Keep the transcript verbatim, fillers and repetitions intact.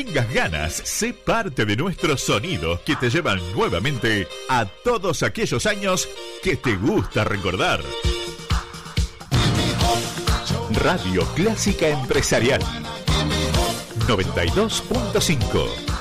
Tengas ganas, sé parte de nuestros sonidos que te llevan nuevamente a todos aquellos años que te gusta recordar. Radio Clásica Empresarial noventa y dos punto cinco.